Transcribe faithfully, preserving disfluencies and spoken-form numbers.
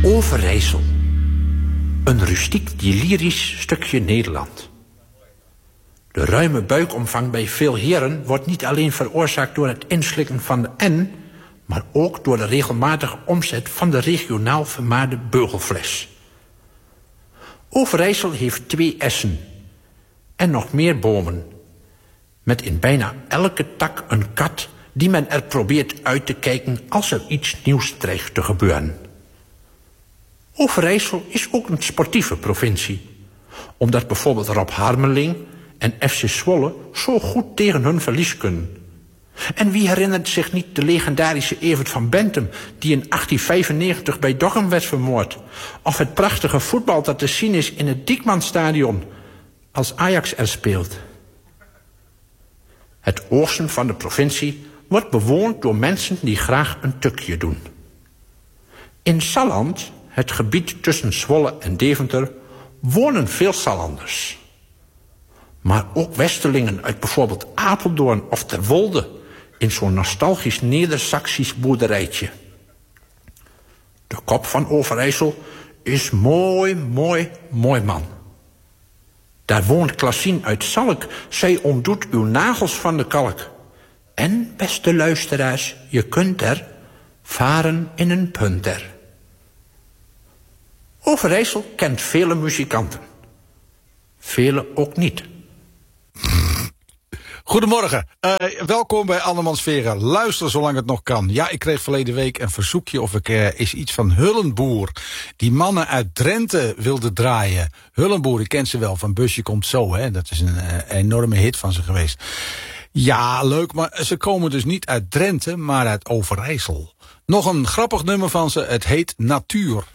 Overijssel. Een rustiek lyrisch stukje Nederland. De ruime buikomvang bij veel heren wordt niet alleen veroorzaakt door het inslikken van de N, maar ook door de regelmatige omzet van de regionaal vermaarde beugelfles. Overijssel heeft twee essen en nog meer bomen, met in bijna elke tak een kat die men er probeert uit te kijken als er iets nieuws dreigt te gebeuren. Overijssel is ook een sportieve provincie, omdat bijvoorbeeld Rob Harmeling en F C Zwolle zo goed tegen hun verlies kunnen. En wie herinnert zich niet de legendarische Evert van Bentum, die in achttien vijfennegentig bij Dokkum werd vermoord? Of het prachtige voetbal dat te zien is in het Diekmanstadion, als Ajax er speelt. Het oosten van de provincie wordt bewoond door mensen die graag een tukje doen. In Salland, het gebied tussen Zwolle en Deventer, wonen veel Sallanders. Maar ook Westerlingen uit bijvoorbeeld Apeldoorn of Terwolde, in zo'n nostalgisch Neder-Saksisch boerderijtje. De kop van Overijssel is mooi, mooi, mooi man. Daar woont Klaasien uit Zalk, zij ontdoet uw nagels van de kalk. En, beste luisteraars, je kunt er varen in een punter. Overijssel kent vele muzikanten. Vele ook niet. Goedemorgen, uh, welkom bij Andermans Veren. Luister zolang het nog kan. Ja, ik kreeg verleden week een verzoekje of ik uh, eens iets van Hullenboer, die mannen uit Drenthe, wilde draaien. Hullenboer, ik ken ze wel, van Busje Komt Zo, hè. Dat is een uh, enorme hit van ze geweest. Ja, leuk, maar ze komen dus niet uit Drenthe, maar uit Overijssel. Nog een grappig nummer van ze, het heet Natuur.